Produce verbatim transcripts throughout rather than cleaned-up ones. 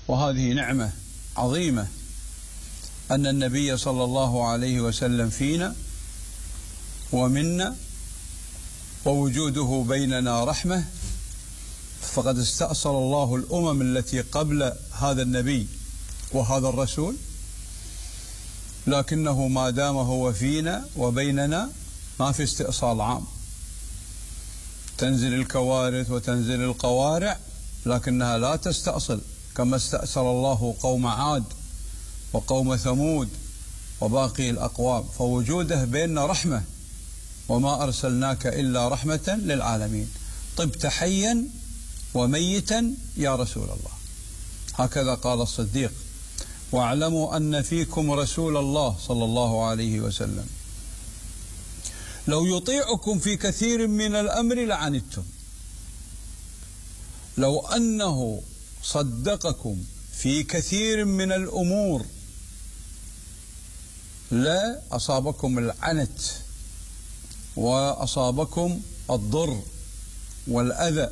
وهذه نعمة عظيمة أن النبي صلى الله عليه وسلم فينا ومنا ووجوده بيننا رحمة. فقد استأصل الله الأمم التي قبل هذا النبي وهذا الرسول، لكنه ما دام هو فينا وبيننا ما في استئصال عام. تنزل الكوارث وتنزل القوارع لكنها لا تستأصل، كما استأصل الله قوم عاد وقوم ثمود وباقي الأقوام. فوجوده بيننا رحمة، وما أرسلناك إلا رحمة للعالمين. طبت حيا وميتا يا رسول الله، هكذا قال الصديق. واعلموا أن فيكم رسول الله صلى الله عليه وسلم لو يطيعكم في كثير من الأمر لعنتم. لو أنه صدقكم في كثير من الأمور لا أصابكم العنت وأصابكم الضر والأذى،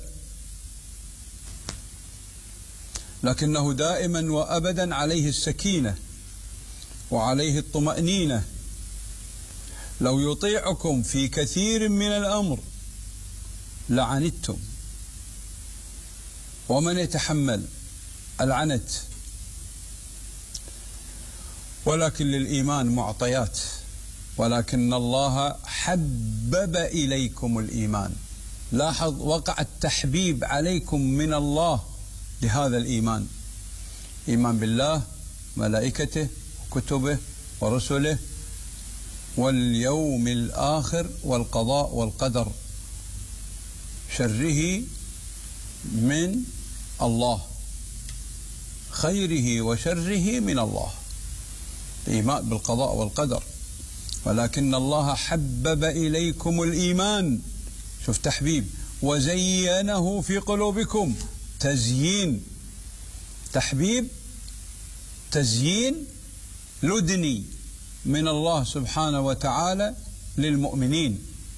لكنه دائما وأبدا عليه السكينة وعليه الطمأنينة. لو يطيعكم في كثير من الأمر لعنتم. ومن يتحمل العنت؟ ولكن للإيمان معطيات، ولكن الله حبب إليكم الإيمان. لاحظ، وقع التحبيب عليكم من الله لهذا الإيمان، إيمان بالله ملائكته وكتبه ورسله واليوم الآخر والقضاء والقدر، شره من الله، خيره وشره من الله، الإيمان بالقضاء والقدر. ولكن الله حبب إليكم الإيمان، شوف تحبيب، وزينه في قلوبكم، تزيين، تحبيب، تزيين لدني من الله سبحانه وتعالى للمؤمنين.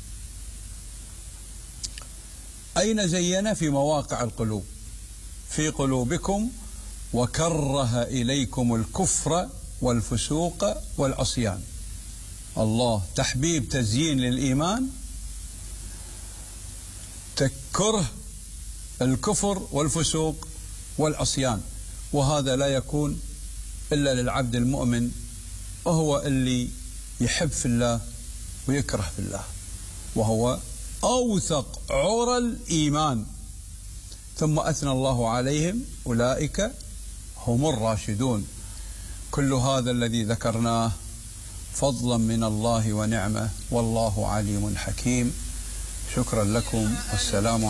أين زين؟ في مواقع القلوب، في قلوبكم، وكره إليكم الكفر والفسوق والعصيان. الله تحبيب، تزيين للإيمان، تكره الكفر والفسوق والعصيان. وهذا لا يكون إلا للعبد المؤمن، وهو اللي يحب في الله ويكره في الله، وهو أوثق عرى الإيمان. ثم أثنى الله عليهم، أولئك هم الراشدون. كل هذا الذي ذكرناه فضلا من الله ونعمة، والله عليم حكيم. شكرا لكم، والسلام